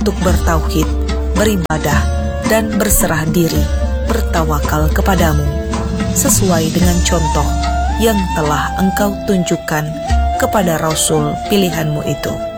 untuk bertauhid, beribadah, dan berserah diri, bertawakal kepadamu, sesuai dengan contoh yang telah Engkau tunjukkan kepada Rasul pilihanmu itu.